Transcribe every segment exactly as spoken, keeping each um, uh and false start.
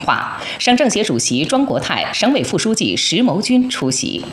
话，省政协主席庄国泰、省委副书记石谋军出席。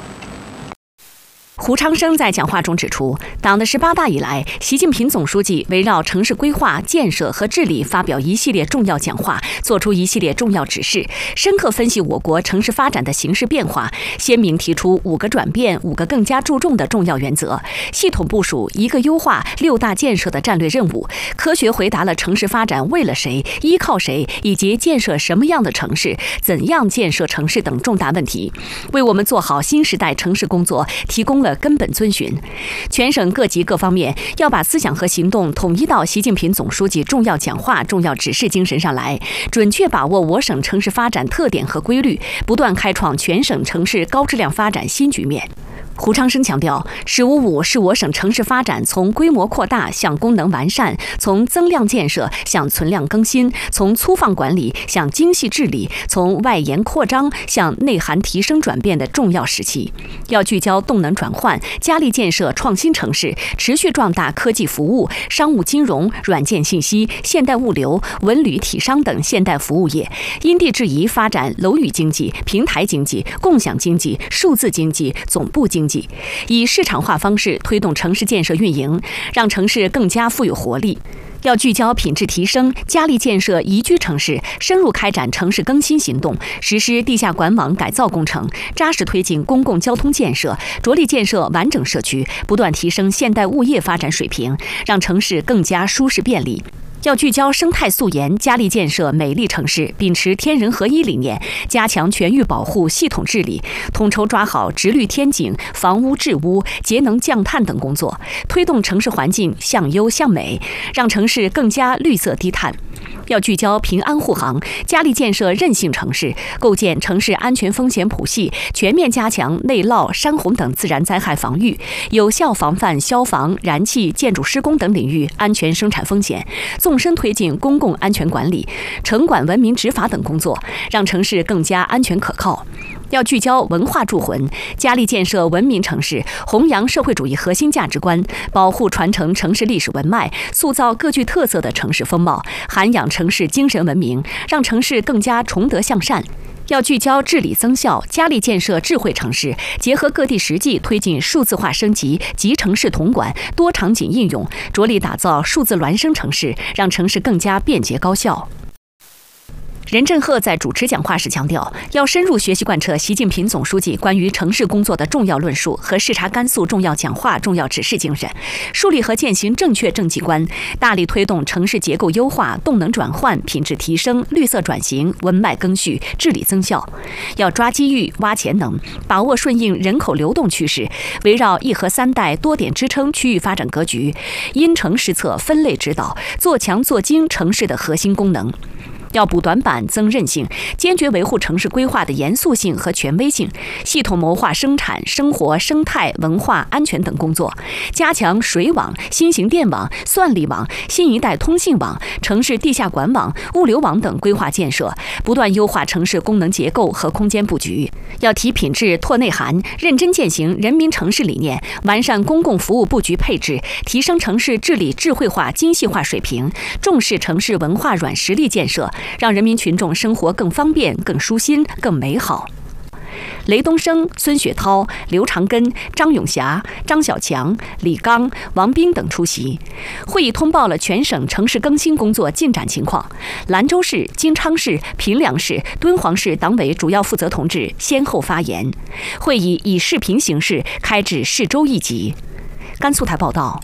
胡昌生在讲话中指出，党的十八大以来，习近平总书记围绕城市规划、建设和治理发表一系列重要讲话，作出一系列重要指示，深刻分析我国城市发展的形势变化，鲜明提出五个转变、五个更加注重的重要原则，系统部署一个优化、六大建设的战略任务，科学回答了城市发展为了谁、依靠谁以及建设什么样的城市、怎样建设城市等重大问题，为我们做好新时代城市工作提供了根本遵循。全省各级各方面要把思想和行动统一到习近平总书记重要讲话、重要指示精神上来，准确把握我省城市发展特点和规律，不断开创全省城市高质量发展新局面。胡昌生强调，“十五五”是我省城市发展从规模扩大向功能完善，从增量建设向存量更新，从粗放管理向精细治理，从外延扩张向内涵提升转变的重要时期。要聚焦动能转换，加力建设创新城市，持续壮大科技服务、商务金融、软件信息、现代物流、文旅体商等现代服务业，因地制宜发展楼宇经济、平台经济、共享经济、数字经济、总部经济，以市场化方式推动城市建设运营，让城市更加富有活力。要聚焦品质提升，加力建设宜居城市，深入开展城市更新行动，实施地下管网改造工程，扎实推进公共交通建设，着力建设完整社区，不断提升现代物业发展水平，让城市更加舒适便利。要聚焦生态素颜，加力建设美丽城市，秉持天人合一理念，加强全域保护、系统治理，统筹抓好植绿天井、防污治污、节能降碳等工作，推动城市环境向优向美，让城市更加绿色低碳。要聚焦平安护航，加力建设韧性城市，构建城市安全风险谱系，全面加强内涝、山洪等自然灾害防御，有效防范消防、燃气、建筑施工等领域安全生产风险，纵深推进公共安全管理、城管文明执法等工作，让城市更加安全可靠。要聚焦文化铸魂，加力建设文明城市，弘扬社会主义核心价值观，保护传承城市历史文脉，塑造各具特色的城市风貌，涵养城市精神文明，让城市更加崇德向善。要聚焦治理增效，加力建设智慧城市，结合各地实际推进数字化升级、集城市统管、多场景应用，着力打造数字孪生城市，让城市更加便捷高效。任正鹤在主持讲话时强调，要深入学习贯彻习近平总书记关于城市工作的重要论述和视察甘肃重要讲话、重要指示精神，树立和践行正确政绩观，大力推动城市结构优化、动能转换、品质提升、绿色转型、文脉更续、治理增效。要抓机遇、挖潜能，把握顺应人口流动趋势，围绕一核三带多点支撑区域发展格局，因城施策、分类指导，做强做精城市的核心功能。要补短板、增韧性，坚决维护城市规划的严肃性和权威性，系统谋划生产、生活、生态、文化、安全等工作，加强水网、新型电网、算力网、新一代通信网、城市地下管网、物流网等规划建设，不断优化城市功能结构和空间布局。要提品质、拓内涵，认真践行人民城市理念，完善公共服务布局配置，提升城市治理智慧化、精细化水平，重视城市文化软实力建设，让人民群众生活更方便、更舒心、更美好。雷东升、孙雪涛、刘长根、张永霞、张小强、李刚、王斌等出席。会议通报了全省城市更新工作进展情况。兰州市、金昌市、平凉市、敦煌市党委主要负责同志先后发言。会议以视频形式开至市州一级。甘肃台报道。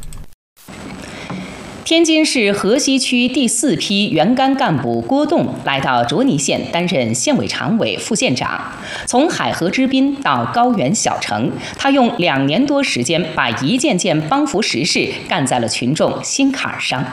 天津市河西区第四批原干干部郭栋来到卓尼县担任县委常委、副县长。从海河之滨到高原小城，他用两年多时间，把一件件帮扶实事干在了群众心坎上。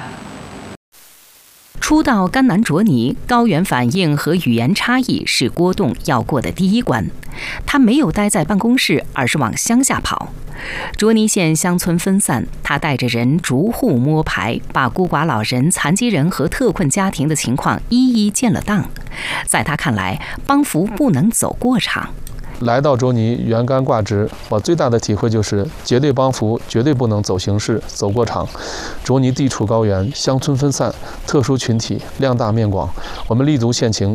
初到甘南卓尼，高原反应和语言差异是郭栋要过的第一关。他没有待在办公室，而是往乡下跑。卓尼县乡村分散，他带着人逐户摸排，把孤寡老人、残疾人和特困家庭的情况一一见了当。在他看来，帮扶不能走过场。 来到卓尼原干挂职，我最大的体会就是绝对帮扶，绝对不能走形式、走过场。卓尼地处高原，乡村分散，特殊群体量大面广，我们立足县情，